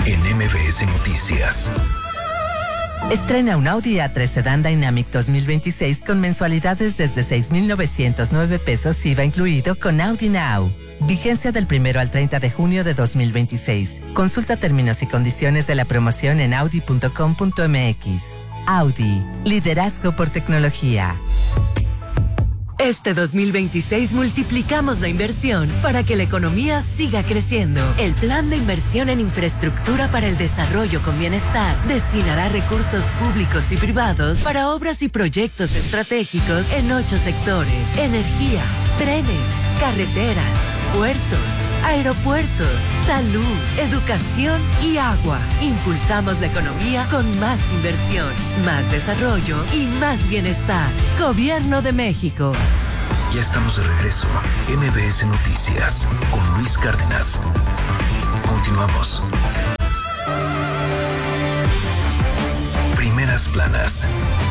en MBS Noticias. Estrena un Audi A3 Sedan Dynamic 2026 con mensualidades desde 6,909 pesos IVA incluido con Audi Now. Vigencia del 1 al 30 de junio de 2026. Consulta términos y condiciones de la promoción en audi.com.mx. Audi, liderazgo por tecnología. Este 2026 multiplicamos la inversión para que la economía siga creciendo. El Plan de Inversión en Infraestructura para el Desarrollo con Bienestar destinará recursos públicos y privados para obras y proyectos estratégicos en 8 sectores: energía, trenes, carreteras, puertos, aeropuertos, salud, educación y agua. Impulsamos la economía con más inversión, más desarrollo y más bienestar. Gobierno de México. Ya estamos de regreso. MBS Noticias con Luis Cárdenas. Continuamos. Primeras planas.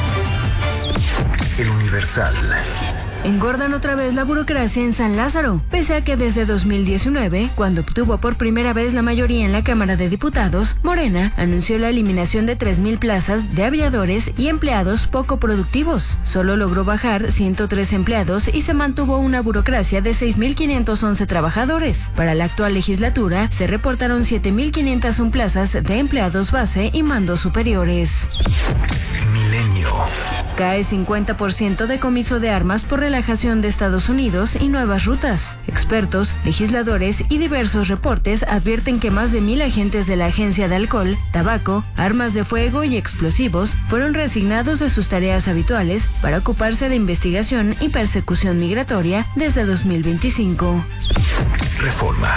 El Universal. Engordan otra vez la burocracia en San Lázaro, pese a que desde 2019, cuando obtuvo por primera vez la mayoría en la Cámara de Diputados, Morena anunció la eliminación de 3,000 plazas de aviadores y empleados poco productivos. Solo logró bajar 103 empleados y se mantuvo una burocracia de 6,511 trabajadores. Para la actual legislatura, se reportaron 7,501 plazas de empleados base y mandos superiores. Milenio. Cae 50% decomiso de armas por relajación de Estados Unidos y nuevas rutas. Expertos, legisladores y diversos reportes advierten que más de 1,000 agentes de la Agencia de Alcohol, Tabaco, Armas de Fuego y Explosivos fueron reasignados de sus tareas habituales para ocuparse de investigación y persecución migratoria desde 2025. Reforma.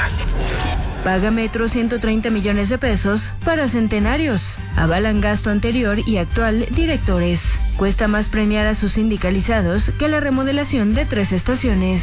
Paga Metro 130 millones de pesos para centenarios. Avalan gasto anterior y actual directores. Cuesta más premiar a sus sindicalizados que la remodelación de 3 estaciones.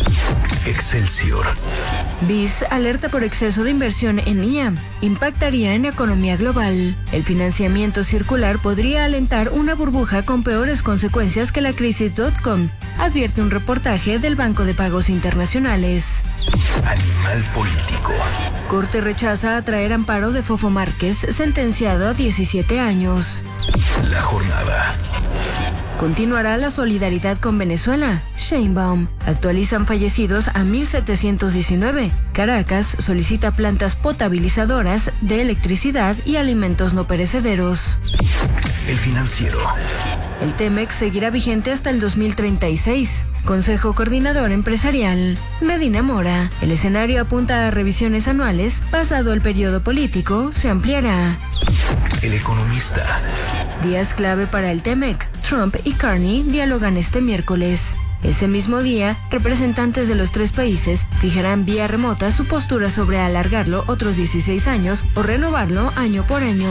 Excelsior. BIS alerta por exceso de inversión en IA. Impactaría en la economía global. El financiamiento circular podría alentar una burbuja con peores consecuencias que la crisis.com, advierte un reportaje del Banco de Pagos Internacionales. Animal político. Corte rechaza atraer amparo de Fofo Márquez, sentenciado a 17 años. La jornada. Continuará la solidaridad con Venezuela. Sheinbaum. Actualizan fallecidos a 1,719. Caracas solicita plantas potabilizadoras de electricidad y alimentos no perecederos. El Financiero. El TEMEC seguirá vigente hasta el 2036. Consejo Coordinador Empresarial. Medina Mora. El escenario apunta a revisiones anuales. Pasado el periodo político, se ampliará. El Economista. Días clave para el TEMEC. Trump y Carney dialogan este miércoles. Ese mismo día, representantes de los 3 países fijarán vía remota su postura sobre alargarlo otros 16 años o renovarlo año por año.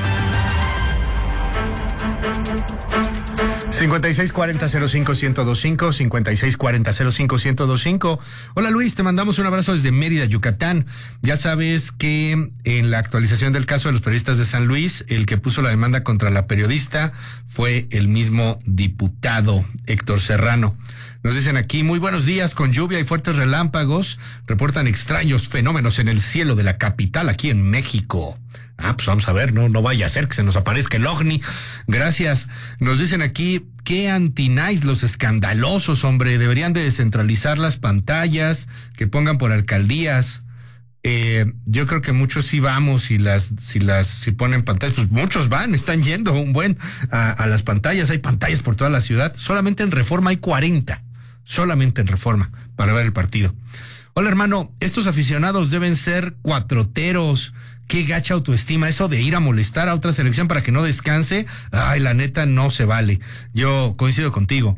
5640-05-1025, 5640-05-1025. Hola Luis, te mandamos un abrazo desde Mérida, Yucatán. Ya sabes que en la actualización del caso de los periodistas de San Luis, el que puso la demanda contra la periodista fue el mismo diputado Héctor Serrano. Nos dicen aquí, muy buenos días, con lluvia y fuertes relámpagos, reportan extraños fenómenos en el cielo de la capital aquí en México. Pues vamos a ver, no vaya a ser que se nos aparezca el ovni. Gracias. Nos dicen aquí, qué anti-nice los escandalosos, hombre. Deberían de descentralizar las pantallas, que pongan por alcaldías. Yo creo que muchos sí vamos si ponen pantallas, pues muchos están yendo a las pantallas. Hay pantallas por toda la ciudad. Solamente en Reforma hay 40. Solamente en Reforma para ver el partido. Hola hermano, estos aficionados deben ser cuatroteros. Qué gacha autoestima eso de ir a molestar a otra selección para que no descanse. Ay, la neta no se vale. Yo coincido contigo.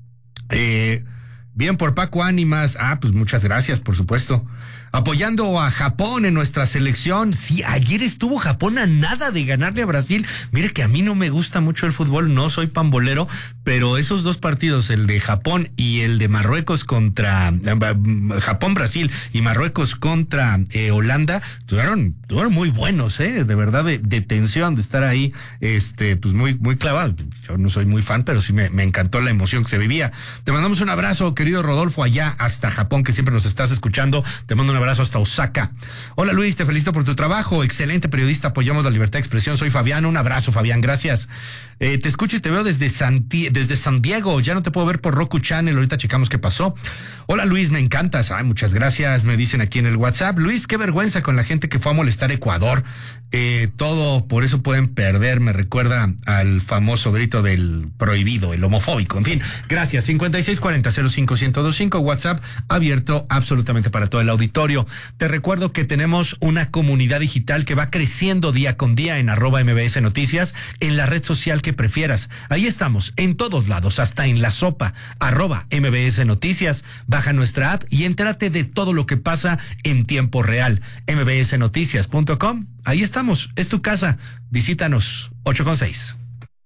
Bien por Paco Ánimas. Pues muchas gracias, por supuesto. Apoyando a Japón en nuestra selección. Sí, ayer estuvo Japón a nada de ganarle a Brasil. Mire que a mí no me gusta mucho el fútbol, no soy pambolero, pero esos 2 partidos, el de Japón y el de Marruecos contra Japón-Brasil y Marruecos contra Holanda, estuvieron muy buenos, de verdad, de tensión, de estar ahí, pues muy, muy clavado. Yo no soy muy fan, pero sí me encantó la emoción que se vivía. Te mandamos un abrazo, querido Rodolfo, allá hasta Japón, que siempre nos estás escuchando. Te mando un abrazo hasta Osaka. Hola Luis, te felicito por tu trabajo. Excelente periodista, apoyamos la libertad de expresión. Soy Fabián, un abrazo Fabián, gracias. Te escucho y te veo desde San Diego. Ya no te puedo ver por Roku Channel, ahorita checamos qué pasó. Hola Luis, me encantas. Ay, muchas gracias, me dicen aquí en el WhatsApp. Luis, qué vergüenza con la gente que fue a molestar a Ecuador. Todo, por eso pueden perder. Me recuerda al famoso grito del prohibido, el homofóbico. En fin, gracias. 5640-05-1025, WhatsApp abierto absolutamente para todo el auditorio. Te recuerdo que tenemos una comunidad digital que va creciendo día con día en @MBS Noticias, en la red social que prefieras. Ahí estamos, en todos lados, hasta en la sopa, @MBS Noticias. Baja nuestra app y entérate de todo lo que pasa en tiempo real. mbsnoticias.com. Ahí estamos, es tu casa. Visítanos. 8:6.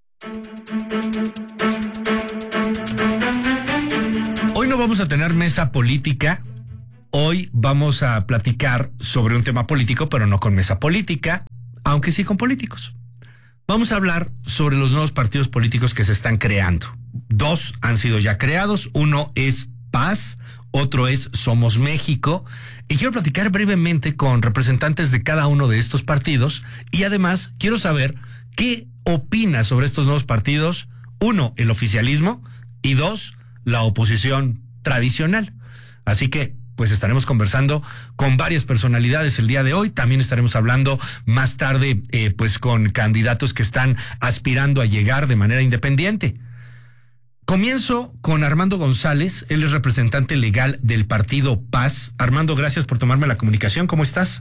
Hoy no vamos a tener mesa política. Hoy vamos a platicar sobre un tema político, pero no con mesa política, aunque sí con políticos. Vamos a hablar sobre los nuevos partidos políticos que se están creando. 2 han sido ya creados. Uno es Paz, otro es Somos México. Y quiero platicar brevemente con representantes de cada uno de estos partidos. Y además quiero saber qué opina sobre estos nuevos partidos. 1, el oficialismo. Y 2, la oposición tradicional. Así que pues estaremos conversando con varias personalidades el día de hoy. También estaremos hablando más tarde pues con candidatos que están aspirando a llegar de manera independiente. Comienzo con Armando González, él es representante legal del partido Paz. Armando, gracias por tomarme la comunicación, ¿cómo estás?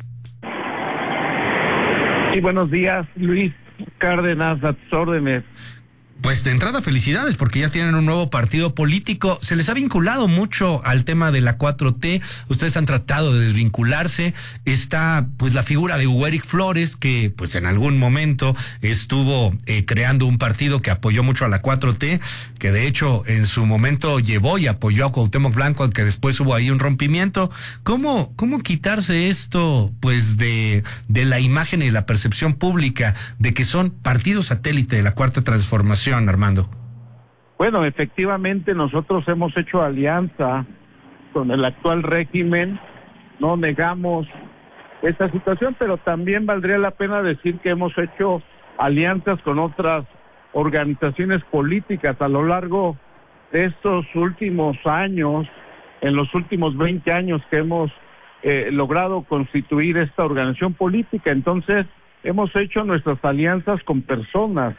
Sí, buenos días, Luis Cárdenas, a tus órdenes. Pues de entrada felicidades porque ya tienen un nuevo partido político. Se les ha vinculado mucho al tema de la 4T. Ustedes han tratado de desvincularse. Está pues la figura de Hugo Eric Flores, que pues en algún momento estuvo creando un partido que apoyó mucho a la 4T, que de hecho en su momento llevó y apoyó a Cuauhtémoc Blanco, aunque después hubo ahí un rompimiento. ¿Cómo quitarse esto pues de la imagen y la percepción pública de que son partidos satélite de la Cuarta Transformación, Armando? Bueno, efectivamente nosotros hemos hecho alianza con el actual régimen, no negamos esta situación, pero también valdría la pena decir que hemos hecho alianzas con otras organizaciones políticas a lo largo de estos últimos años, en los últimos 20 años que hemos logrado constituir esta organización política. Entonces hemos hecho nuestras alianzas con personas,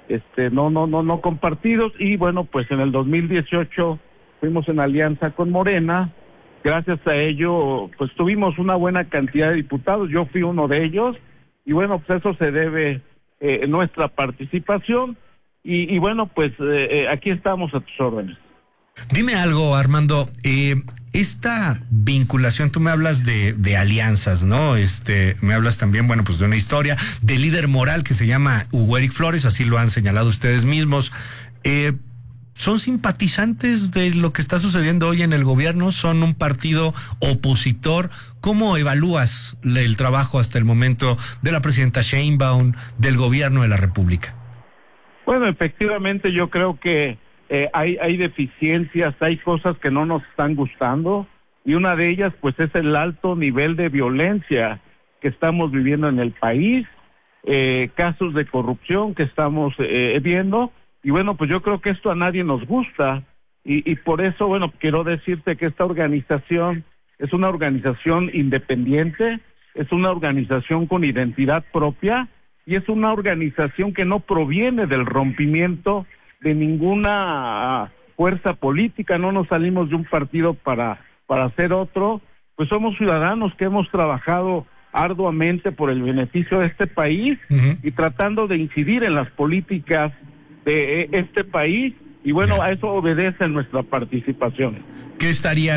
no con partidos. Y bueno, pues en el 2018 fuimos en alianza con Morena. Gracias a ello pues tuvimos una buena cantidad de diputados, yo fui uno de ellos, y bueno, pues eso se debe nuestra participación, y bueno, pues aquí estamos a tus órdenes. Dime algo, Armando, esta vinculación, tú me hablas de alianzas, ¿no? Me hablas también, bueno, pues de una historia, de líder moral que se llama Hugo Eric Flores, así lo han señalado ustedes mismos. ¿Son simpatizantes de lo que está sucediendo hoy en el gobierno? ¿Son un partido opositor? ¿Cómo evalúas el trabajo hasta el momento de la presidenta Sheinbaum, del gobierno de la República? Bueno, efectivamente yo creo que hay deficiencias, hay cosas que no nos están gustando, y una de ellas pues es el alto nivel de violencia que estamos viviendo en el país, casos de corrupción que estamos viendo, y bueno, pues yo creo que esto a nadie nos gusta, y por eso, bueno, quiero decirte que esta organización es una organización independiente, es una organización con identidad propia, y es una organización que no proviene del rompimiento de ninguna fuerza política. No nos salimos de un partido para hacer otro, pues somos ciudadanos que hemos trabajado arduamente por el beneficio de este país, y tratando de incidir en las políticas de este país, y bueno, a eso obedece nuestra participación. ¿Qué estaría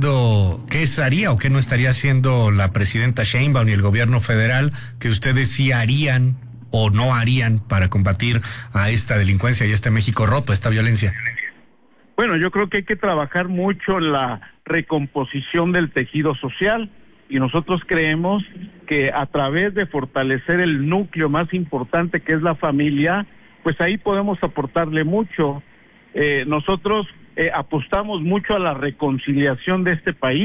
o qué no estaría haciendo la presidenta Sheinbaum y el gobierno federal que ustedes sí harían o no harían para combatir a esta delincuencia y a este México roto, a esta violencia? Bueno, yo creo que hay que trabajar mucho en la recomposición del tejido social, y nosotros creemos que a través de fortalecer el núcleo más importante, que es la familia, pues ahí podemos aportarle mucho. Nosotros apostamos mucho a la reconciliación de este país,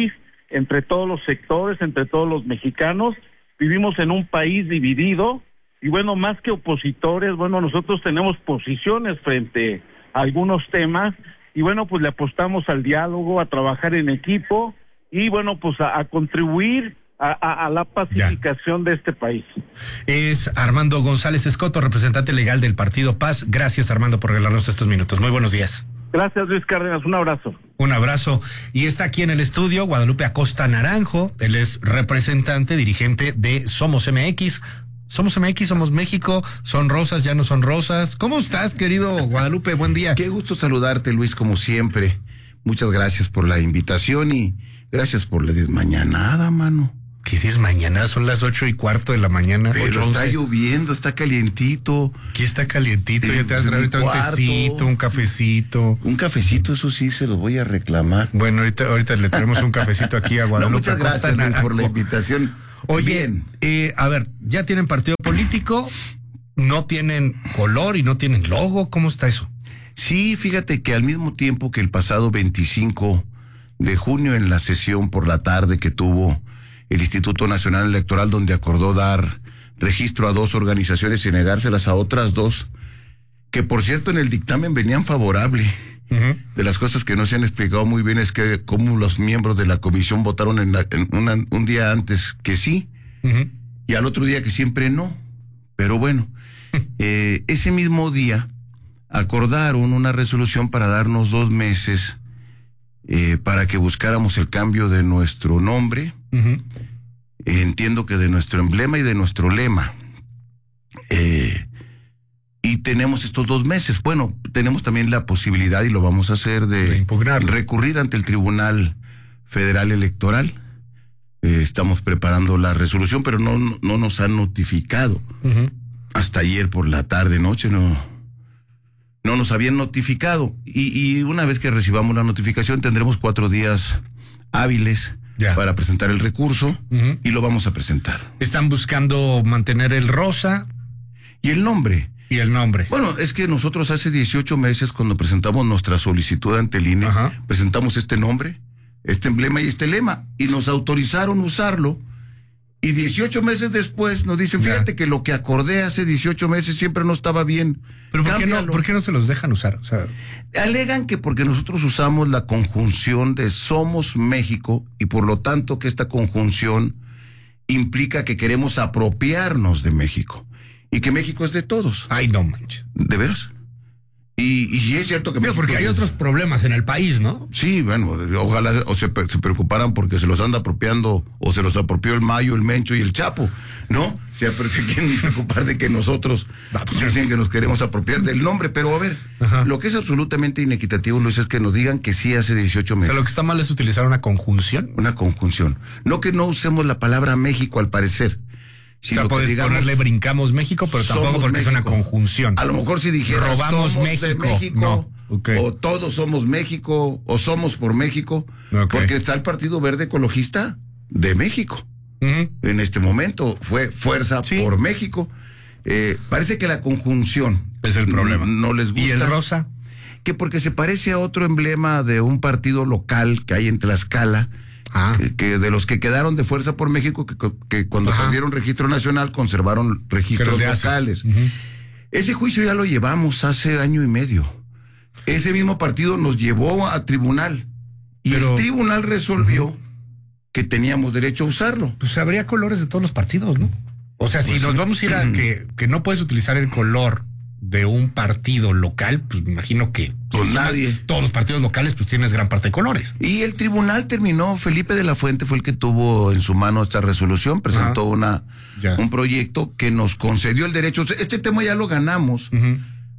entre todos los sectores, entre todos los mexicanos. Vivimos en un país dividido y bueno, más que opositores, bueno, nosotros tenemos posiciones frente a algunos temas y bueno, pues le apostamos al diálogo, a trabajar en equipo y bueno, pues a contribuir a la pacificación de este país. Es Armando González Escoto, representante legal del Partido Paz. Gracias, Armando, por regalarnos estos minutos. Muy buenos días. Gracias, Luis Cárdenas. Un abrazo. Un abrazo. Y está aquí en el estudio Guadalupe Acosta Naranjo. Él es representante, dirigente de Somos MX. Somos MX, Somos México, son rosas, ya no son rosas. ¿Cómo estás, querido Guadalupe? Buen día. Qué gusto saludarte, Luis, como siempre. Muchas gracias por la invitación y gracias por la desmañanada, mano. ¿Qué desmañanada? Son las 8:15 de la mañana. Pero 8:11. Está lloviendo, está calientito. ¿Qué está calientito? Ya te vas a traer ahorita un tecito, un cafecito. Un cafecito, eso sí, se los voy a reclamar. Bueno, ahorita le traemos un cafecito aquí a Guadalupe. Muchas gracias, Luis, por la invitación. Oye, a ver, ya tienen partido político, no tienen color y no tienen logo, ¿cómo está eso? Sí, fíjate que al mismo tiempo que el pasado 25 de junio en la sesión por la tarde que tuvo el Instituto Nacional Electoral, donde acordó dar registro a 2 organizaciones y negárselas a otras 2, que por cierto en el dictamen venían favorable. Uh-huh. De las cosas que no se han explicado muy bien es que cómo los miembros de la comisión votaron un día antes que sí, uh-huh, y al otro día que siempre no. Pero bueno, ese mismo día acordaron una resolución para darnos 2 meses para que buscáramos el cambio de nuestro nombre, uh-huh, entiendo que de nuestro emblema y de nuestro lema. Y tenemos estos 2 meses. Bueno, tenemos también la posibilidad, y lo vamos a hacer, de recurrir ante el Tribunal Federal Electoral. Estamos preparando la resolución, pero no nos han notificado. Uh-huh. Hasta ayer por la tarde, noche, no nos habían notificado. Y una vez que recibamos la notificación, tendremos 4 días hábiles para presentar el recurso, uh-huh, y lo vamos a presentar. ¿Están buscando mantener el rosa? Y el nombre. ¿Y el nombre? Bueno, es que nosotros hace 18 meses, cuando presentamos nuestra solicitud ante el INE, ajá, presentamos este nombre, este emblema y este lema, y nos autorizaron usarlo, y 18 meses después nos dicen, fíjate que lo que acordé hace 18 meses siempre no estaba bien. ¿Pero por qué no se los dejan usar? O sea, alegan que porque nosotros usamos la conjunción de Somos México, y por lo tanto que esta conjunción implica que queremos apropiarnos de México. Y que México es de todos. Ay, no manches. ¿De veras? Y es cierto que México, porque hay otros problemas en el país, ¿no? Sí, bueno, ojalá se preocuparan porque se los anda apropiando, o se los apropió el Mayo, el Mencho y el Chapo, ¿no? Se quieren preocupar de que nosotros dicen que nos queremos apropiar del nombre, pero a ver, ajá, lo que es absolutamente inequitativo, Luis, es que nos digan que sí hace 18 meses. O sea, lo que está mal es utilizar una conjunción. Una conjunción. No que no usemos la palabra México, al parecer. Si o sea, puedes ponerle brincamos México, pero tampoco porque México es una conjunción. A lo mejor si dijera robamos somos México, de México, no. Okay, o todos somos México, o somos por México, okay, porque está el Partido Verde Ecologista de México. Uh-huh. En este momento fue Fuerza por México. Parece que la conjunción es el problema. No les gusta. ¿Y el rosa? Que porque se parece a otro emblema de un partido local que hay en Tlaxcala. Que de los que quedaron de Fuerza por México, que cuando perdieron registro nacional conservaron registros locales. Uh-huh. Ese juicio ya lo llevamos hace 1 año y medio. Ese mismo partido nos llevó a tribunal y el tribunal resolvió, uh-huh, que teníamos derecho a usarlo. Pues habría colores de todos los partidos, ¿no? O sea, pues si nos vamos a ir a que no puedes utilizar el color de un partido local, pues me imagino que pues nadie. Todos los partidos locales pues tienes gran parte de colores. Y el tribunal terminó, Felipe de la Fuente fue el que tuvo en su mano esta resolución, presentó un proyecto que nos concedió el derecho. Este tema ya lo ganamos, uh-huh,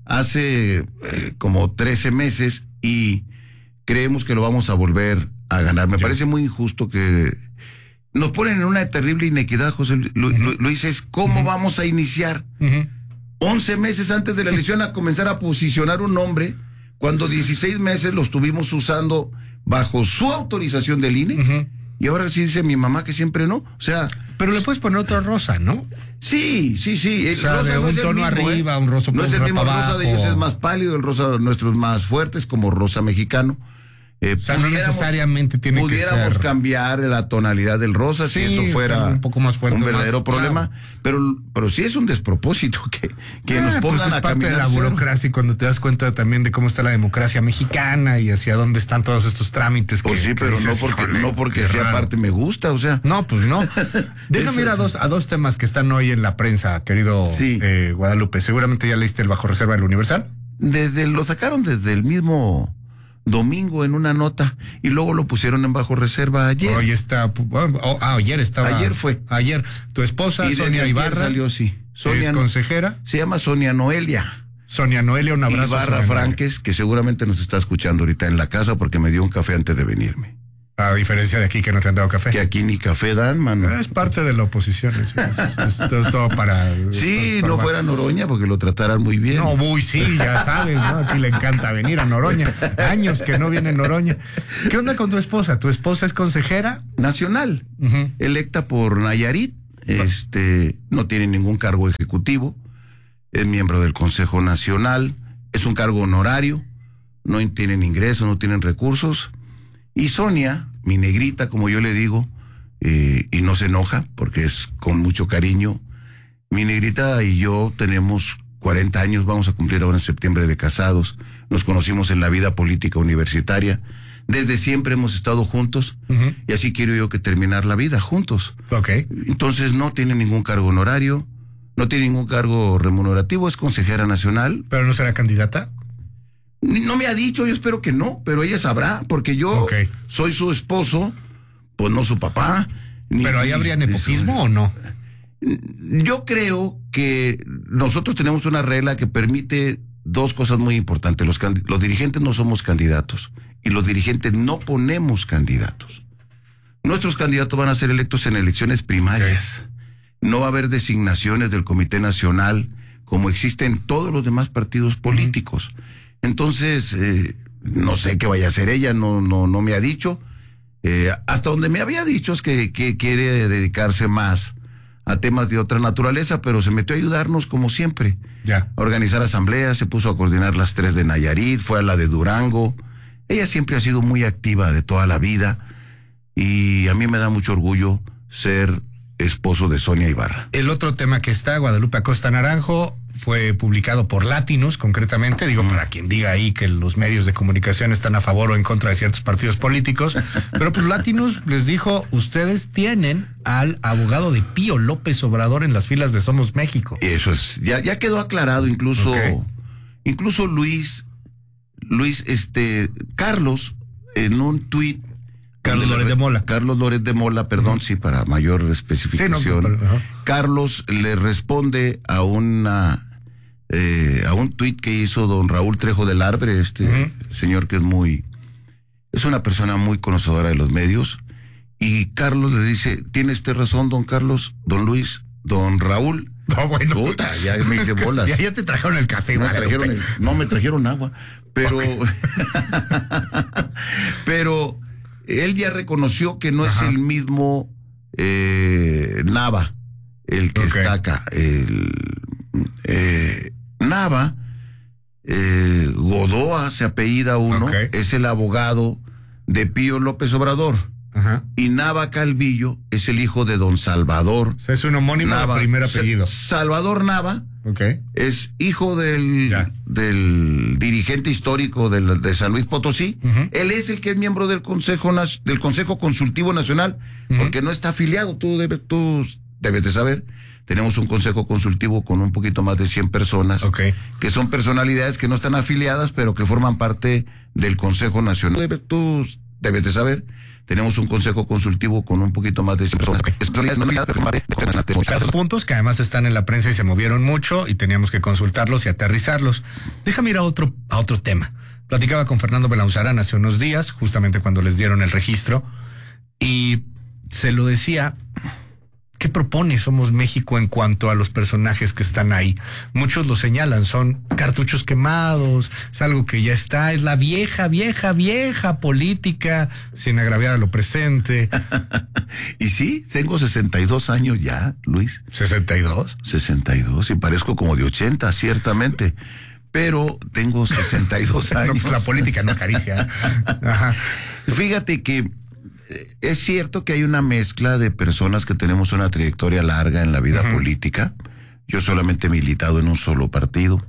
hace como 13 meses y creemos que lo vamos a volver a ganar. Me parece muy injusto que nos ponen en una terrible inequidad, José Luis, es cómo, uh-huh, vamos a iniciar, uh-huh, 11 meses antes de la elección a comenzar a posicionar un nombre, cuando 16 meses lo estuvimos usando bajo su autorización del INE, uh-huh, y ahora sí dice mi mamá que siempre no, o sea... Pero le puedes poner otro rosa, ¿no? Sí. El o sea, rosa de no un tono mismo, arriba, un rosa no es el mismo, rosa rosa de ellos es más pálido, el rosa nuestro es más fuerte, es como rosa mexicano. O sea, no necesariamente tiene que ser. Pudiéramos cambiar la tonalidad del rosa si eso fuera un poco más fuerte, un verdadero más, problema, claro. pero sí es un despropósito que nos pongan pues es a parte caminar de la burocracia, y cuando te das cuenta también de cómo está la democracia mexicana y hacia dónde están todos estos trámites. Pues sí, pero dices, no porque sea parte me gusta, o sea. No, pues no. Déjame ir a dos temas que están hoy en la prensa, querido Guadalupe. Seguramente ya leíste el bajo reserva del Universal. Lo sacaron desde el mismo domingo en una nota y luego lo pusieron en bajo reserva ayer. Hoy está, ayer estaba. Ayer fue. Ayer. Tu esposa, Sonia Ibarra. Salió, sí. Sonia, ¿es consejera? Se llama Sonia Noelia. Sonia Noelia, un abrazo. Ibarra Franques, que seguramente nos está escuchando ahorita en la casa porque me dio un café antes de venirme. A diferencia de aquí que no te han dado café. Que aquí ni café dan, mano. Es parte de la oposición. Es todo para... Sí, no fuera Noroña porque lo trataran muy bien. No, sí, ya sabes, ¿no? Aquí le encanta venir a Noroña. Años que no viene Noroña. ¿Qué onda con tu esposa? ¿Tu esposa es consejera? Nacional, electa por Nayarit. No tiene ningún cargo ejecutivo. Es miembro del Consejo Nacional. Es un cargo honorario. No tienen ingresos, no tienen recursos. Y Sonia, mi negrita, como yo le digo, y no se enoja porque es con mucho cariño. Mi negrita y yo tenemos 40 años, vamos a cumplir ahora en septiembre de casados. Nos conocimos en la vida política universitaria. Desde siempre hemos estado juntos y así quiero yo que terminar la vida juntos. Okay. Entonces no tiene ningún cargo honorario, no tiene ningún cargo remunerativo, es consejera nacional. ¿Pero no será candidata? No me ha dicho, yo espero que no, pero ella sabrá, porque yo soy su esposo, pues no su papá. ¿Pero ahí habría nepotismo o no? Yo creo que nosotros tenemos una regla que permite dos cosas muy importantes. Los dirigentes no somos candidatos y los dirigentes no ponemos candidatos. Nuestros candidatos van a ser electos en elecciones primarias. No va a haber designaciones del Comité Nacional como existe en todos los demás partidos políticos. Entonces, no sé qué vaya a hacer ella, no me ha dicho. Hasta donde me había dicho es que quiere dedicarse más a temas de otra naturaleza, pero se metió a ayudarnos como siempre. Ya. A organizar asambleas, se puso a coordinar las 3 de Nayarit, fue a la de Durango. Ella siempre ha sido muy activa de toda la vida y a mí me da mucho orgullo ser esposo de Sonia Ibarra. El otro tema que está, Guadalupe Acosta Naranjo, fue publicado por Latinus, concretamente, para quien diga ahí que los medios de comunicación están a favor o en contra de ciertos partidos políticos, pero pues Latinus les dijo, ustedes tienen al abogado de Pío López Obrador en las filas de Somos México. Eso es, ya quedó aclarado, incluso Luis, Carlos, en un tuit, Carlos Loret de Mola, perdón, sí, para mayor especificación. Carlos le responde a un tuit que hizo don Raúl Trejo del Arbre, señor que es una persona muy conocedora de los medios, y Carlos le dice, tiene usted razón, don Carlos, don Luis, don Raúl. No, bueno. Puta, ya me hice bolas. Ya te trajeron el café, no me trajeron agua, pero pero él ya reconoció que no es el mismo Nava el que está acá. Nava, Godoa se apellida uno, es el abogado de Pío López Obrador. Y Nava Calvillo es el hijo de don Salvador. O sea, es un homónimo de primer apellido. Salvador Nava es hijo del dirigente histórico de San Luis Potosí. Él es el que es miembro del Consejo Consultivo Nacional, porque no está afiliado. Tú debes de saber. Tenemos un Consejo Consultivo con un poquito más de 100 personas, que son personalidades que no están afiliadas, pero que forman parte del Consejo Nacional. Tú debes de saber. Tenemos un consejo consultivo con un poquito más de 100 personas. Puntos que además están en la prensa y se movieron mucho y teníamos que consultarlos y aterrizarlos. Déjame ir a otro tema. Platicaba con Fernando Belauzarán hace unos días, justamente cuando les dieron el registro, y se lo decía. ¿Qué propone Somos México en cuanto a los personajes que están ahí? Muchos lo señalan, son cartuchos quemados, es algo que ya está, es la vieja política, sin agraviar a lo presente. Y sí, tengo 62 años ya, Luis. ¿62? 62, y parezco como de 80, ciertamente. pero tengo 62 años. No, pues la política no acaricia. Ajá. Fíjate que es cierto que hay una mezcla de personas que tenemos una trayectoria larga en la vida política. Yo solamente he militado en un solo partido.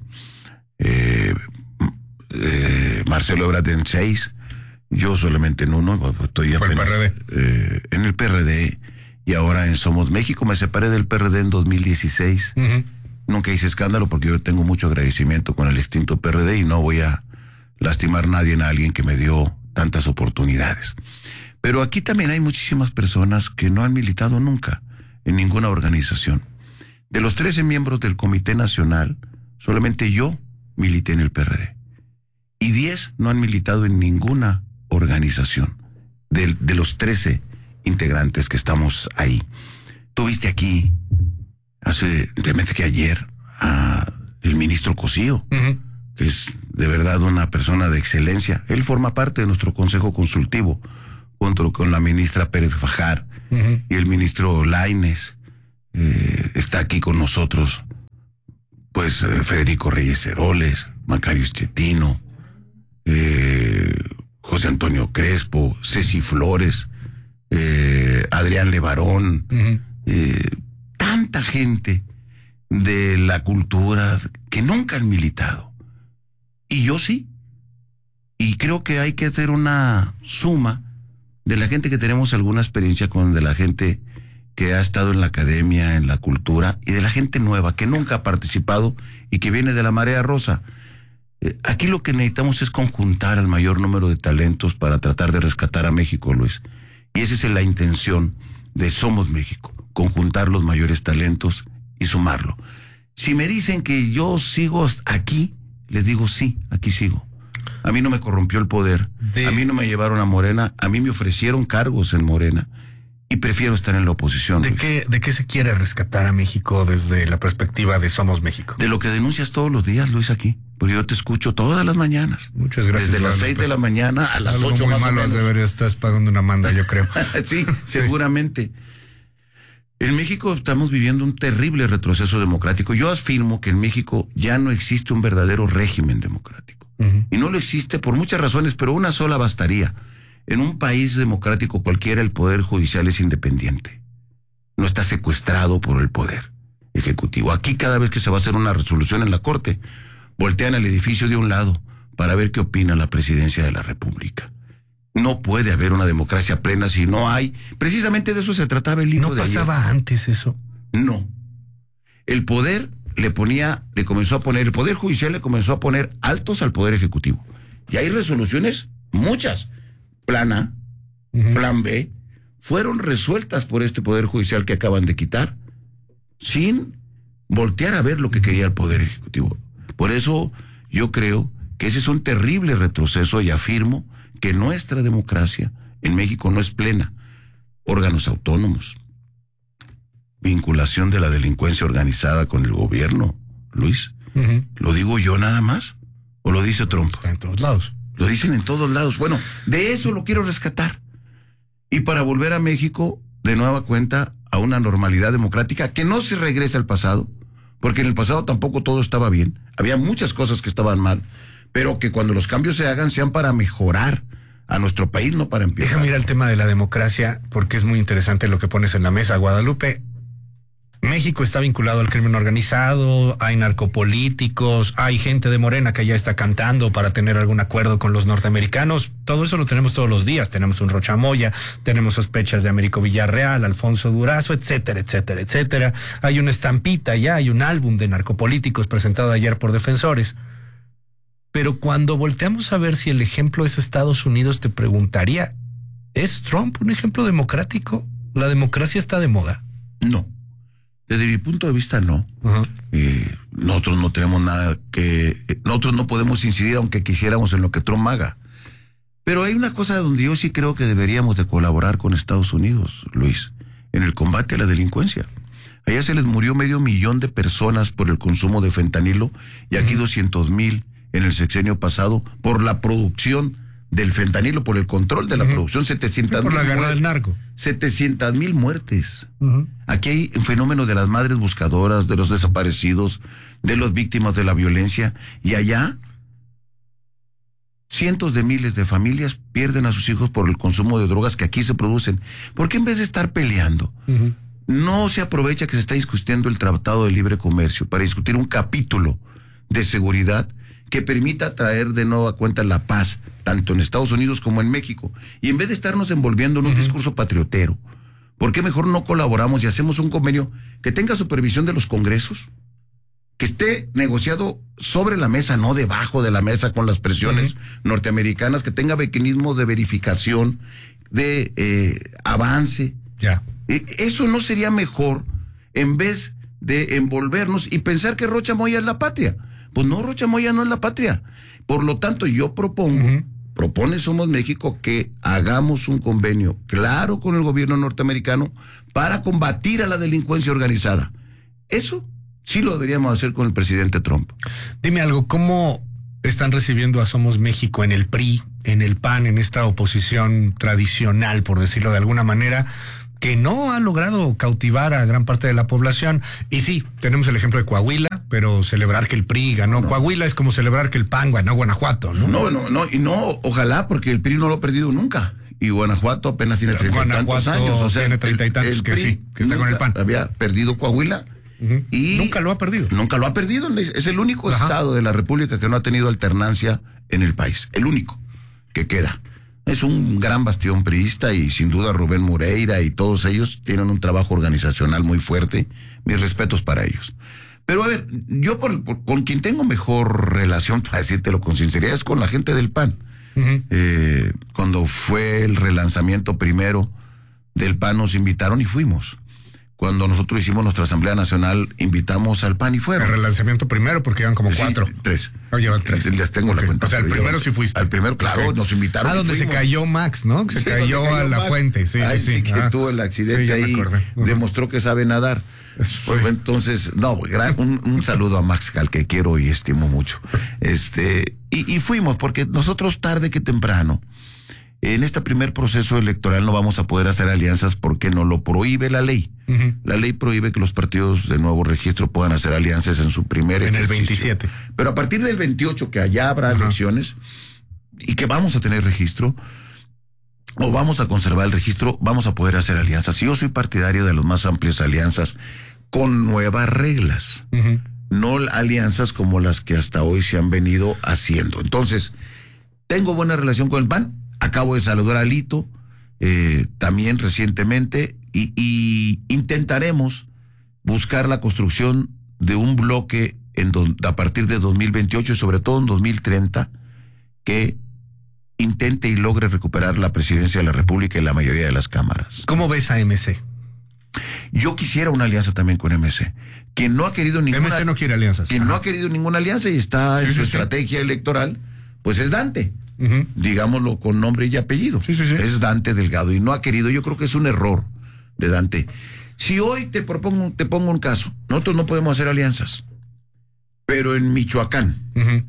Marcelo Ebrard en 6. Yo solamente en uno. Estoy apenas, ¿Fue el PRD? En el PRD y ahora en Somos México. Me separé del PRD en 2016. Nunca hice escándalo porque yo tengo mucho agradecimiento con el extinto PRD y no voy a lastimar a alguien que me dio tantas oportunidades. Pero aquí también hay muchísimas personas que no han militado nunca en ninguna organización. De los 13 miembros del Comité Nacional, solamente yo milité en el PRD. Y 10 no han militado en ninguna organización. De los 13 integrantes que estamos ahí. Tuviste aquí, realmente que ayer, el ministro Cosío, que es de verdad una persona de excelencia. Él forma parte de nuestro consejo consultivo, junto con la ministra Pérez Fajar y el ministro Lainez. Está aquí con nosotros, pues, Federico Reyes Heroles, Macario Schettino, José Antonio Crespo, Ceci Flores, Adrián Levarón, tanta gente de la cultura que nunca han militado. Y yo sí. Y creo que hay que hacer una suma de la gente que tenemos alguna experiencia con, de la gente que ha estado en la academia, en la cultura, y de la gente nueva que nunca ha participado y que viene de la marea rosa. Aquí lo que necesitamos es conjuntar al mayor número de talentos para tratar de rescatar a México, Luis. Y esa es la intención de Somos México, conjuntar los mayores talentos y sumarlo. Si me dicen que yo sigo aquí, les digo sí, aquí sigo. A mí no me corrompió el poder, a mí no me llevaron a Morena, a mí me ofrecieron cargos en Morena y prefiero estar en la oposición. ¿De qué se quiere rescatar a México desde la perspectiva de Somos México? De lo que denuncias todos los días, Luis, aquí. Porque yo te escucho todas las mañanas. Muchas gracias. Desde las 6 de la mañana a las 8 muy más malo, o menos. Deberías estar pagando una manda, yo creo. Sí, seguramente. En México estamos viviendo un terrible retroceso democrático. Yo afirmo que en México ya no existe un verdadero régimen democrático. Y no lo existe por muchas razones, pero una sola bastaría. En un país democrático cualquiera el poder judicial es independiente. No está secuestrado por el poder ejecutivo. Aquí cada vez que se va a hacer una resolución en la Corte, voltean el edificio de un lado para ver qué opina la presidencia de la República. No puede haber una democracia plena si no hay. Precisamente de eso se trataba el libro de ayer. ¿No pasaba antes eso? No. El poder el Poder Judicial le comenzó a poner altos al Poder Ejecutivo. Y hay resoluciones, muchas. Plan A, Plan B, fueron resueltas por este Poder Judicial que acaban de quitar, sin voltear a ver lo que quería el Poder Ejecutivo. Por eso yo creo que ese es un terrible retroceso y afirmo que nuestra democracia en México no es plena. Órganos autónomos, vinculación de la delincuencia organizada con el gobierno, Luis. ¿Lo digo yo nada más? ¿O lo dice Trump? Está en todos lados. Lo dicen en todos lados. Bueno, de eso lo quiero rescatar. Y para volver a México, de nueva cuenta, a una normalidad democrática que no se regresa al pasado, porque en el pasado tampoco todo estaba bien. Había muchas cosas que estaban mal, pero que cuando los cambios se hagan, sean para mejorar a nuestro país, no para empeorar. Déjame ir al tema de la democracia, porque es muy interesante lo que pones en la mesa, Guadalupe. México está vinculado al crimen organizado, hay narcopolíticos, hay gente de Morena que ya está cantando para tener algún acuerdo con los norteamericanos. Todo eso lo tenemos todos los días. Tenemos un Rocha Moya, tenemos sospechas de Américo Villarreal, Alfonso Durazo, etcétera, etcétera, etcétera. Hay una estampita ya, hay un álbum de narcopolíticos presentado ayer por defensores. Pero cuando volteamos a ver si el ejemplo es Estados Unidos, te preguntaría, ¿es Trump un ejemplo democrático? ¿La democracia está de moda? No. Desde mi punto de vista, no. Nosotros no tenemos nada nosotros no podemos incidir aunque quisiéramos en lo que Trump haga. Pero hay una cosa donde yo sí creo que deberíamos de colaborar con Estados Unidos, Luis, en el combate a la delincuencia. Allá se les murió 500,000 de personas por el consumo de fentanilo y aquí 200,000 en el sexenio pasado por la producción del fentanilo, por el control de la producción, 700,000 por la guerra del narco. 700,000 muertes. Aquí hay un fenómeno de las madres buscadoras, de los desaparecidos, de las víctimas de la violencia, y allá cientos de miles de familias pierden a sus hijos por el consumo de drogas que aquí se producen. ¿Por qué en vez de estar peleando, no se aprovecha que se está discutiendo el Tratado de Libre Comercio para discutir un capítulo de seguridad que permita traer de nueva cuenta la paz, tanto en Estados Unidos como en México? Y en vez de estarnos envolviendo en un discurso patriotero, ¿por qué mejor no colaboramos y hacemos un convenio que tenga supervisión de los congresos? Que esté negociado sobre la mesa, no debajo de la mesa con las presiones norteamericanas, que tenga mecanismos de verificación, de avance. Ya. ¿Eso no sería mejor en vez de envolvernos y pensar que Rocha Moya es la patria? Pues no, Rocha Moya no es la patria. Por lo tanto, yo propone Somos México, que hagamos un convenio claro con el gobierno norteamericano para combatir a la delincuencia organizada. Eso sí lo deberíamos hacer con el presidente Trump. Dime algo, ¿cómo están recibiendo a Somos México en el PRI, en el PAN, en esta oposición tradicional, por decirlo de alguna manera, que no ha logrado cautivar a gran parte de la población? Y sí, tenemos el ejemplo de Coahuila, pero celebrar que el PRI ganó Coahuila es como celebrar que el PAN ganó Guanajuato, ¿no? No, ojalá, porque el PRI no lo ha perdido nunca. Y Guanajuato apenas tiene 30 y tantos años. O sea, tiene 30 y tantos, que sí, que está con el PAN. Había perdido Coahuila. Y nunca lo ha perdido. Nunca lo ha perdido. Es el único estado de la República que no ha tenido alternancia en el país. El único que queda. Es un gran bastión priista, y sin duda Rubén Moreira y todos ellos tienen un trabajo organizacional muy fuerte. Mis respetos para ellos. Pero a ver, yo con quien tengo mejor relación, para decírtelo con sinceridad, es con la gente del PAN. Cuando fue el relanzamiento primero del PAN, nos invitaron y fuimos. Cuando nosotros hicimos nuestra Asamblea Nacional, invitamos al PAN y fueron. El relanzamiento primero, porque iban como 4. 3. Llevan 3. Les tengo la cuenta. O sea, el primero sí fuiste. Al primero, claro, nos invitaron. Donde se cayó Max, ¿no? Se cayó a la fuente. Sí. Que tuvo el accidente ahí. Demostró que sabe nadar. Pues, entonces, un saludo a Max, al que quiero y estimo mucho. Y fuimos, porque nosotros tarde que temprano, en este primer proceso electoral, no vamos a poder hacer alianzas porque nos lo prohíbe la ley. La ley prohíbe que los partidos de nuevo registro puedan hacer alianzas en su primer ejercicio. En el 27. Pero a partir del 28, que allá habrá elecciones y que vamos a tener registro, o vamos a conservar el registro, vamos a poder hacer alianzas. Y yo soy partidario de las más amplias alianzas con nuevas reglas. No alianzas como las que hasta hoy se han venido haciendo. Entonces, tengo buena relación con el PAN. Acabo de saludar a Alito, también recientemente, y intentaremos buscar la construcción de un bloque a partir de 2028 y sobre todo en 2030, que intente y logre recuperar la presidencia de la República y la mayoría de las cámaras. ¿Cómo ves a MC? Yo quisiera una alianza también con MC. Quien no ha querido ninguna... MC no quiere alianzas. Quien no ha querido ninguna alianza y está en su estrategia electoral, pues es Dante. Digámoslo con nombre y apellido. Es Dante Delgado y no ha querido. Yo creo que es un error de Dante. Si hoy te pongo un caso, nosotros no podemos hacer alianzas, pero en Michoacán,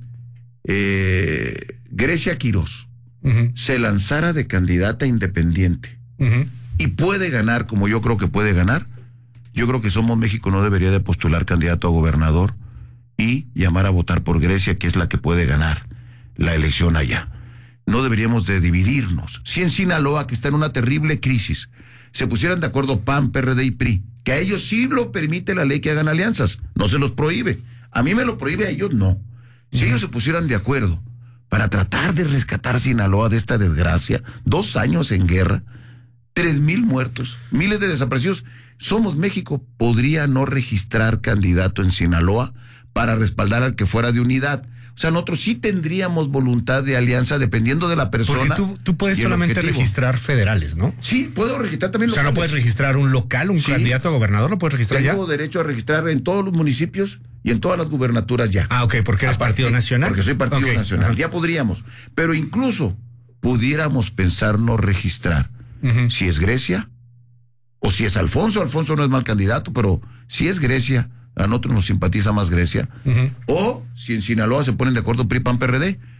Grecia Quirós se lanzara de candidata independiente y puede ganar, como yo creo que puede ganar, yo creo que Somos México no debería de postular candidato a gobernador y llamar a votar por Grecia, que es la que puede ganar la elección allá. No deberíamos de dividirnos. Si en Sinaloa, que está en una terrible crisis, se pusieran de acuerdo PAN, PRD y PRI, que a ellos sí lo permite la ley que hagan alianzas, no se los prohíbe. A mí me lo prohíbe, a ellos no. Si ellos se pusieran de acuerdo para tratar de rescatar Sinaloa de esta desgracia, 2 años en guerra, 3,000 muertos, miles de desaparecidos, Somos México podría no registrar candidato en Sinaloa para respaldar al que fuera de unidad. O sea, nosotros sí tendríamos voluntad de alianza dependiendo de la persona. Porque tú puedes solamente registrar federales, ¿no? Sí, puedo registrar también locales. O sea, ¿no puedes registrar un local, un candidato a gobernador? ¿Lo puedes registrar ya? Tengo derecho a registrar en todos los municipios y en todas las gubernaturas ya. Ah, ok, porque eres Partido Nacional. Porque soy Partido Nacional. Ya podríamos. Pero incluso pudiéramos pensar no registrar si es Grecia o si es Alfonso. Alfonso no es mal candidato, pero si es Grecia, a nosotros nos simpatiza más Grecia. O si en Sinaloa se ponen de acuerdo PRI, PAN, PRD,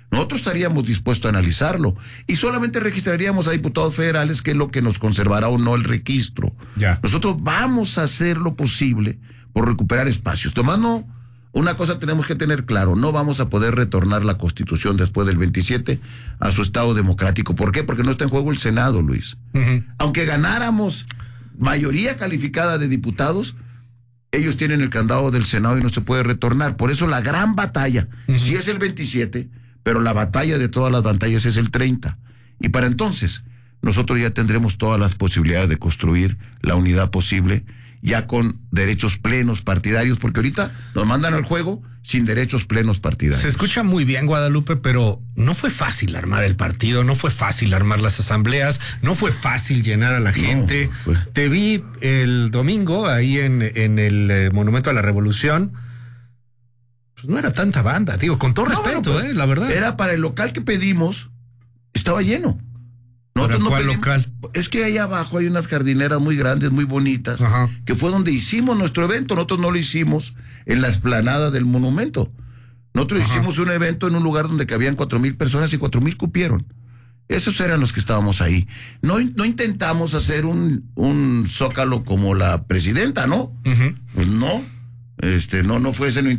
nosotros estaríamos dispuestos a analizarlo y solamente registraríamos a diputados federales, que es lo que nos conservará o no el registro. Ya. Nosotros vamos a hacer lo posible por recuperar espacios. Tomando una cosa tenemos que tener claro, no vamos a poder retornar la Constitución después del 27 a su estado democrático. ¿Por qué? Porque no está en juego el Senado, Luis. Aunque ganáramos mayoría calificada de diputados, ellos tienen el candado del Senado y no se puede retornar. Por eso la gran batalla, sí es el 27, pero la batalla de todas las batallas es el 30. Y para entonces, nosotros ya tendremos todas las posibilidades de construir la unidad posible, ya con derechos plenos partidarios, porque ahorita nos mandan al juego sin derechos plenos partidarios. Se escucha muy bien, Guadalupe, pero no fue fácil armar el partido, no fue fácil armar las asambleas, no fue fácil llenar a la gente. Te vi el domingo ahí en el Monumento a la Revolución. Pues no era tanta banda, digo, con todo respeto, bueno, pues, la verdad. Era para el local que pedimos, estaba lleno. ¿Para cuál local? Es que ahí abajo hay unas jardineras muy grandes, muy bonitas, que fue donde hicimos nuestro evento. Nosotros no lo hicimos en la explanada del monumento. Nosotros hicimos un evento en un lugar donde cabían 4,000 personas y 4,000 cupieron. Esos eran los que estábamos ahí. No intentamos hacer un zócalo como la presidenta, ¿no? Pues no. No fue ese.